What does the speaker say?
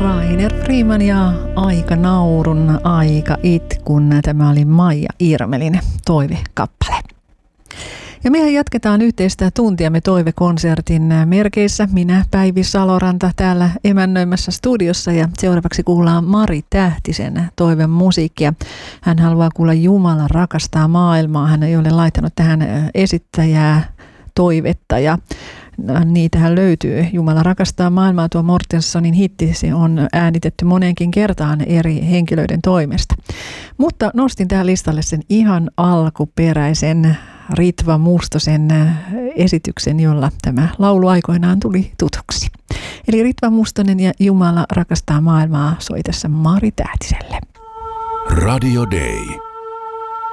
Rainer Freeman ja Aika naurun, aika itkun. Tämä oli Maija Irmelin toivekappale. Ja mehän jatketaan yhteistä tuntiamme toivekonsertin merkeissä. Minä, Päivi Saloranta, täällä emännöimässä studiossa ja seuraavaksi kuullaan Mari Tähtisen toivemusiikkia. Hän haluaa kuulla Jumala rakastaa maailmaa. Hän ei ole laittanut tähän esittäjää toivetta ja niitähän löytyy. Jumala rakastaa maailmaa, tuo Mortensonin hitti, se on äänitetty moneenkin kertaan eri henkilöiden toimesta. Mutta nostin tähän listalle sen ihan alkuperäisen Ritva Mustosen esityksen, jolla tämä laulu aikoinaan tuli tutuksi. Eli Ritva Mustonen ja Jumala rakastaa maailmaa soi tässä Mari Tähtiselle. Radio Day.